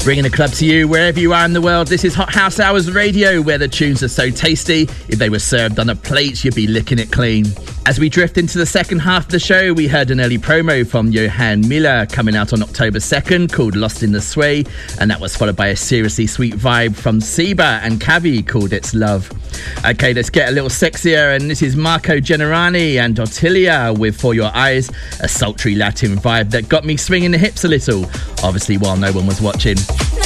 Bringing the club to you wherever you are in the world. This is Hot House Hours Radio, where the tunes are so tasty, if they were served on a plate, you'd be licking it clean. As we drift into the second half of the show, we heard an early promo from Johan Miller coming out on October 2nd called Lost in the Sway, and that was followed by a seriously sweet vibe from Seba and Kavi called It's Love. Okay, let's get a little sexier, and this is Marco Generani and Ottilia with For Your Eyes, a sultry Latin vibe that got me swinging the hips a little, obviously while no one was watching.